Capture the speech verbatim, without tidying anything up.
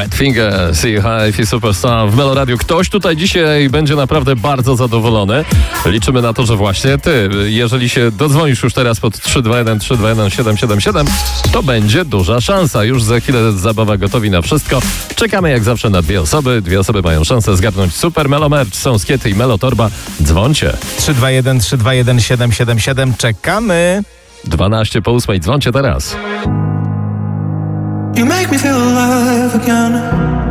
Wet Fingers i Hi-Fi Superstar w Meloradiu. Ktoś tutaj dzisiaj będzie naprawdę bardzo zadowolony. Liczymy na to, że właśnie ty. Jeżeli się dodzwonisz już teraz pod trzy dwa jeden trzy dwa jeden siedem siedem siedem, to będzie duża szansa. Już za chwilę zabawa gotowi na wszystko. Czekamy jak zawsze na dwie osoby. Dwie osoby mają szansę zgarnąć super Melo Merch. Są skiety i Melo Torba. Dzwońcie. trzy dwa jeden trzy dwa jeden siedem siedem siedem. Czekamy. dwanaście po ósmej. Dzwońcie teraz. You make me feel alive again.